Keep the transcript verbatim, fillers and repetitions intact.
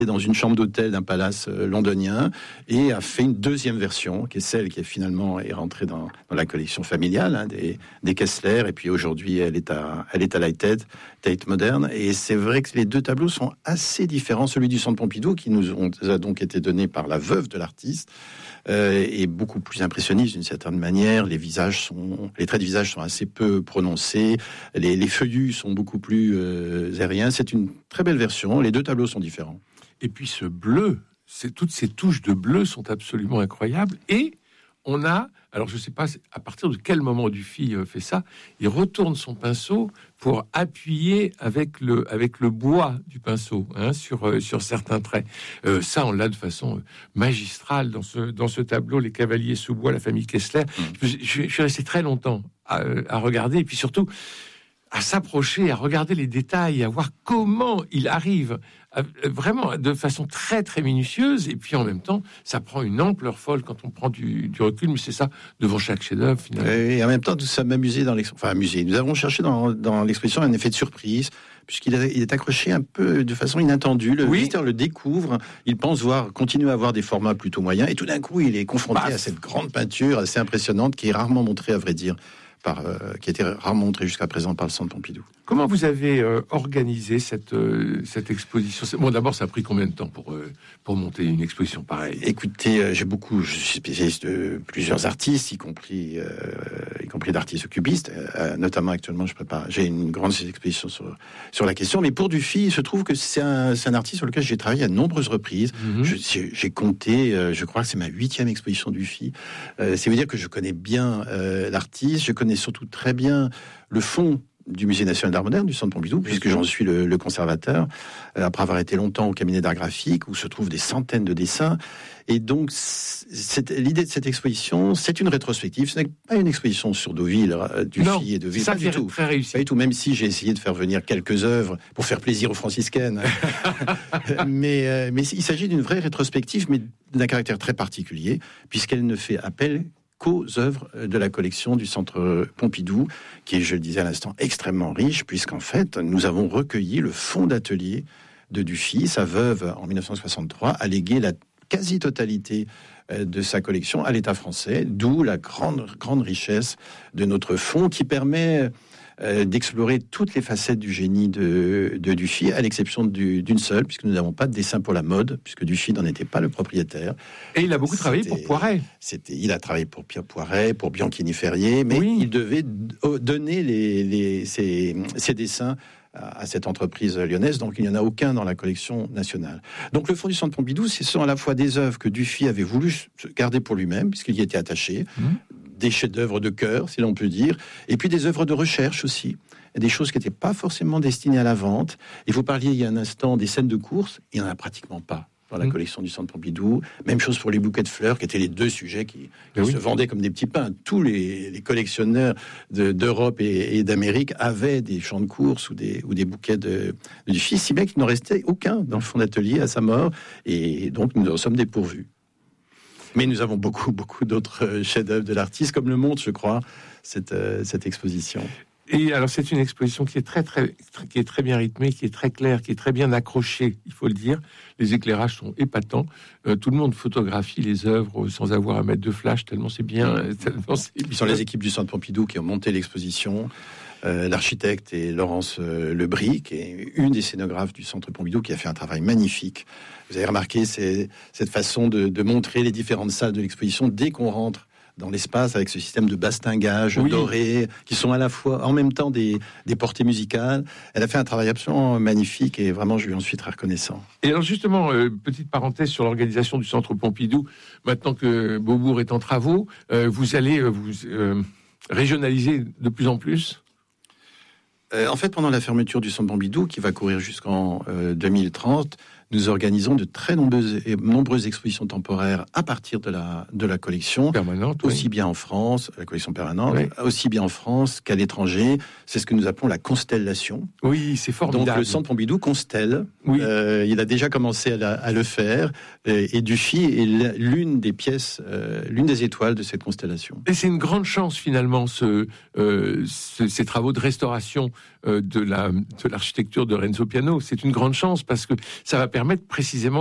dans une chambre d'hôtel d'un palace londonien et a fait une deuxième version, qui est celle qui est finalement est rentrée dans, dans la collection familiale hein, des, des Kessler. Et puis aujourd'hui, elle est à, elle est à la Tate, Tate moderne. Et c'est vrai que les deux tableaux sont assez différents. Celui du Centre Pompidou, qui nous ont, a donc été donné par la veuve de l'artiste, euh, est beaucoup plus impressionniste d'une certaine manière. Les visages sont, les traits de visage sont assez peu prononcés. Les, les feuillus sont beaucoup plus euh, aériens. C'est une très belle version. Les deux tableaux sont différents. Et puis ce bleu, c'est, toutes ces touches de bleu sont absolument incroyables. Et on a, alors je ne sais pas à partir de quel moment Dufy fait ça, il retourne son pinceau pour appuyer avec le, avec le bois du pinceau hein, sur, euh, sur certains traits. Euh, ça, on l'a de façon magistrale dans ce, dans ce tableau, Les Cavaliers sous bois, la famille Kessler. Mmh. Je, je, je suis resté très longtemps à, à regarder, et puis surtout à s'approcher, à regarder les détails, à voir comment il arrive à, vraiment de façon très très minutieuse, et puis en même temps ça prend une ampleur folle quand on prend du, du recul, mais c'est ça devant chaque chef-d'œuvre finalement. Et en même temps, tout ça m'amusait dans l'exposition. Enfin, amusé. Nous avons cherché dans, dans l'exposition un effet de surprise, puisqu'il est, il est accroché un peu de façon inattendue. Le oui. visiteur le découvre, il pense voir, continuer à avoir des formats plutôt moyens, et tout d'un coup il est confronté Baf. à cette grande peinture assez impressionnante qui est rarement montrée, à vrai dire. Par, euh, qui a été rarement montré jusqu'à présent par le Centre Pompidou. Comment vous avez euh, organisé cette, euh, cette exposition ? Bon, d'abord, ça a pris combien de temps pour, euh, pour monter une exposition pareille ? Écoutez, euh, j'ai beaucoup, je suis spécialiste de plusieurs artistes, y compris, euh, y compris d'artistes cubistes, euh, notamment actuellement, je prépare, j'ai une grande exposition sur, sur la question, mais pour Dufy, il se trouve que c'est un, c'est un artiste sur lequel j'ai travaillé à de nombreuses reprises. Mm-hmm. Je, j'ai, j'ai compté, euh, je crois que c'est ma huitième exposition Dufy. Euh, c'est veut dire que je connais bien euh, l'artiste, je connais surtout très bien le fond du Musée national d'art moderne, du Centre Pompidou, puisque j'en suis le, le conservateur, euh, après avoir été longtemps au cabinet d'art graphique, où se trouvent des centaines de dessins. Et donc, c'est, l'idée de cette exposition, c'est une rétrospective. Ce n'est pas une exposition sur Deauville, euh, Dufy et Deauville. Ça, pas du tout. Très réussi. Pas du tout, même si j'ai essayé de faire venir quelques œuvres pour faire plaisir aux franciscaines. mais, euh, mais il s'agit d'une vraie rétrospective, mais d'un caractère très particulier, puisqu'elle ne fait appel qu'aux œuvres de la collection du Centre Pompidou, qui est, je le disais à l'instant, extrêmement riche, puisqu'en fait, nous avons recueilli le fonds d'atelier de Dufy. Sa veuve, en dix-neuf cent soixante-trois, a légué la quasi-totalité de sa collection à l'État français, d'où la grande, grande richesse de notre fonds, qui permet euh, d'explorer toutes les facettes du génie de, de Dufy, à l'exception du, d'une seule, puisque nous n'avons pas de dessin pour la mode, puisque Dufy n'en était pas le propriétaire. Et il a beaucoup travaillé c'était, pour Poiret. C'était, il a travaillé pour Pierre Poiret, pour Bianchini Ferrier, mais oui. il devait donner les, les, ses, ses dessins à cette entreprise lyonnaise, donc il n'y en a aucun dans la collection nationale. Donc le fonds du Centre Pompidou, ce sont à la fois des œuvres que Dufy avait voulu garder pour lui-même, puisqu'il y était attaché, mmh. des chefs-d'œuvre de cœur, si l'on peut dire, et puis des œuvres de recherche aussi, des choses qui n'étaient pas forcément destinées à la vente. Et vous parliez il y a un instant des scènes de course, il n'y en a pratiquement pas dans la mmh. collection du Centre Pompidou. Même chose pour les bouquets de fleurs, qui étaient les deux sujets qui, qui oui. se vendaient comme des petits pains. Tous les, les collectionneurs de, d'Europe et, et d'Amérique avaient des champs de course ou des, ou des bouquets de, de Dufy, si bien qu'il n'en restait aucun dans le fonds d'atelier à sa mort, et donc nous en sommes dépourvus. Mais nous avons beaucoup, beaucoup d'autres chefs-d'œuvre de l'artiste, comme le montre, je crois, cette, euh, cette exposition. Et alors, c'est une exposition qui est très, très, très, qui est très bien rythmée, qui est très claire, qui est très bien accrochée, il faut le dire. Les éclairages sont épatants. Euh, tout le monde photographie les œuvres sans avoir à mettre de flash, tellement c'est bien. Tellement c'est bien. Ce sont les équipes du Centre Pompidou qui ont monté l'exposition. Euh, l'architecte est Laurence euh, Lebris, qui est une des scénographes du Centre Pompidou, qui a fait un travail magnifique. Vous avez remarqué c'est, cette façon de, de montrer les différentes salles de l'exposition dès qu'on rentre dans l'espace, avec ce système de bastingage oui. doré, qui sont à la fois, en même temps, des, des portées musicales. Elle a fait un travail absolument magnifique, et vraiment, je lui en suis très reconnaissant. Et alors, justement, euh, petite parenthèse sur l'organisation du Centre Pompidou. Maintenant que Beaubourg est en travaux, euh, vous allez euh, vous euh, régionaliser de plus en plus ? euh, En fait, pendant la fermeture du Centre Pompidou, qui va courir jusqu'en euh, deux mille trente, nous organisons de très nombreuses, nombreuses expositions temporaires à partir de la, de la collection, permanente, aussi oui. bien en France, la collection permanente, oui. aussi bien en France qu'à l'étranger. C'est ce que nous appelons la constellation. Oui, c'est formidable. Donc le Centre Pompidou constelle. Oui. Euh, il a déjà commencé à, la, à le faire. Et, et Dufy est l'une des pièces, euh, l'une des étoiles de cette constellation. Et c'est une grande chance finalement, ce, euh, ce, ces travaux de restauration euh, de, la, de l'architecture de Renzo Piano. C'est une grande chance parce que ça va permettre permettent précisément